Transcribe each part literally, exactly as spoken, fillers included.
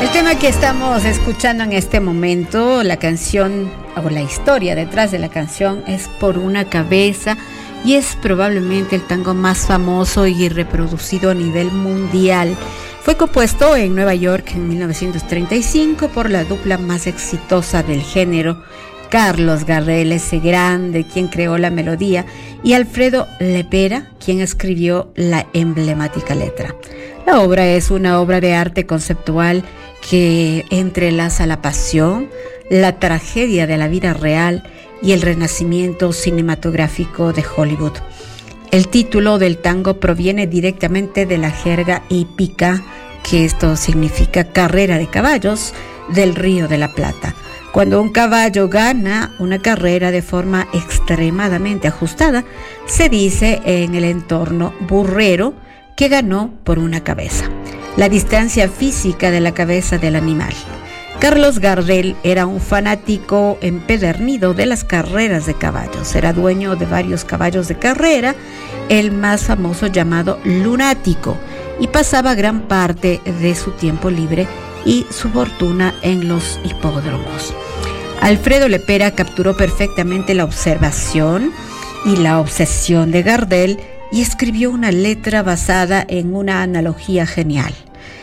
El tema que estamos escuchando en este momento, la canción o la historia detrás de la canción es Por una cabeza, y es probablemente el tango más famoso y reproducido a nivel mundial. Fue compuesto en Nueva York en mil novecientos treinta y cinco por la dupla más exitosa del género, Carlos Gardel, ese grande quien creó la melodía, y Alfredo Lepera, quien escribió la emblemática letra. La obra es una obra de arte conceptual que entrelaza la pasión, la tragedia de la vida real y el renacimiento cinematográfico de Hollywood. El título del tango proviene directamente de la jerga hípica, que esto significa carrera de caballos, del Río de la Plata. Cuando un caballo gana una carrera de forma extremadamente ajustada, se dice en el entorno burrero que ganó por una cabeza, la distancia física de la cabeza del animal. Carlos Gardel era un fanático empedernido de las carreras de caballos. Era dueño de varios caballos de carrera, el más famoso llamado Lunático, y pasaba gran parte de su tiempo libre y su fortuna en los hipódromos. Alfredo Lepera capturó perfectamente la observación y la obsesión de Gardel y escribió una letra basada en una analogía genial.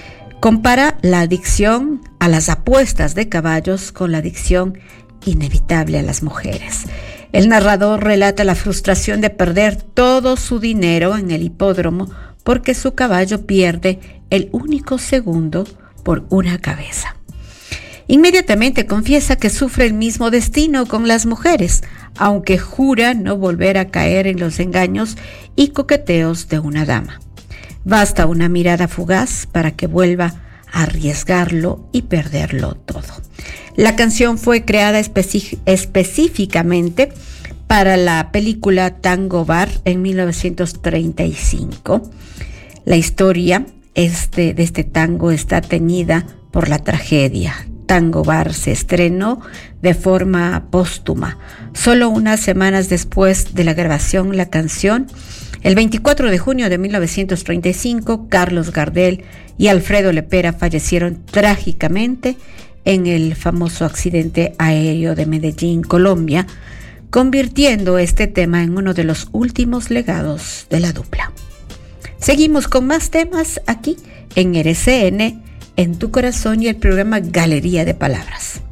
Compara la adicción a las apuestas de caballos con la adicción inevitable a las mujeres. El narrador relata la frustración de perder todo su dinero en el hipódromo porque su caballo pierde el único segundo por una cabeza. Inmediatamente confiesa que sufre el mismo destino con las mujeres, aunque jura no volver a caer en los engaños y coqueteos de una dama. Basta una mirada fugaz para que vuelva a arriesgarlo y perderlo todo. La canción fue creada especi- específicamente para la película Tango Bar en mil novecientos treinta y cinco. La historia este, de este tango está teñida por la tragedia. Tango Bar se estrenó de forma póstuma. Solo unas semanas después de la grabación, la canción, el veinticuatro de junio de mil novecientos treinta y cinco, Carlos Gardel y Alfredo Lepera fallecieron trágicamente en el famoso accidente aéreo de Medellín, Colombia, convirtiendo este tema en uno de los últimos legados de la dupla. Seguimos con más temas aquí en R C N, en tu corazón, y el programa Galería de Palabras.